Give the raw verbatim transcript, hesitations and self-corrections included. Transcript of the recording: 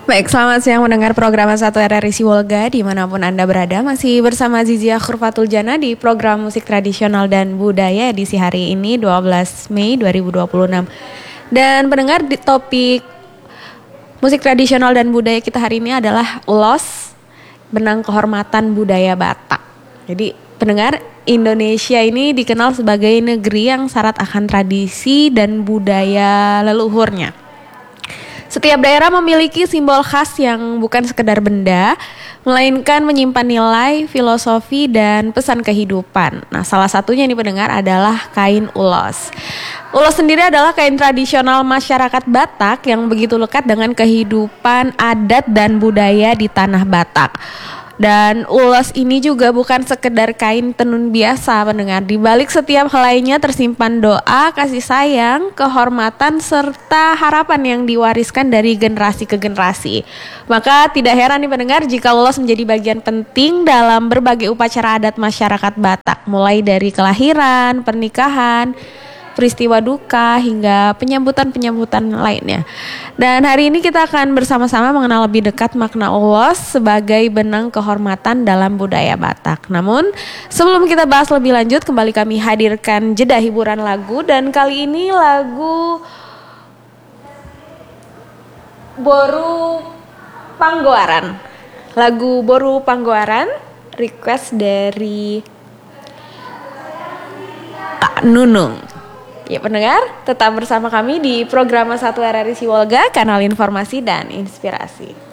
Baik, selamat siang mendengar program satu R R I Sibolga dimanapun Anda berada. Masih bersama Zizia Khurfatul Jana di program musik tradisional dan budaya edisi hari ini dua belas Mei dua ribu dua puluh enam. Dan pendengar, di topik musik tradisional dan budaya kita hari ini adalah ulos, benang kehormatan budaya Batak. Jadi pendengar, Indonesia ini dikenal sebagai negeri yang syarat akan tradisi dan budaya leluhurnya. Setiap daerah memiliki simbol khas yang bukan sekedar benda, melainkan menyimpan nilai, filosofi, dan pesan kehidupan. Nah, salah satunya ini pendengar adalah kain ulos. Ulos sendiri adalah kain tradisional masyarakat Batak yang begitu lekat dengan kehidupan, adat, dan budaya di tanah Batak. Dan ulos ini juga bukan sekedar kain tenun biasa pendengar. Di balik setiap helainya tersimpan doa, kasih sayang, kehormatan, serta harapan yang diwariskan dari generasi ke generasi. Maka tidak heran nih pendengar jika ulos menjadi bagian penting dalam berbagai upacara adat masyarakat Batak. Mulai dari kelahiran, pernikahan, peristiwa duka, hingga penyambutan-penyambutan lainnya. Dan hari ini kita akan bersama-sama mengenal lebih dekat makna ulos sebagai benang kehormatan dalam budaya Batak. Namun sebelum kita bahas lebih lanjut, kembali kami hadirkan jeda hiburan lagu. Dan kali ini lagu Boru Panggoaran. Lagu Boru Panggoaran request dari Kak Nunung. Ya pendengar, tetap bersama kami di program satu R R I Sibolga, kanal informasi dan inspirasi.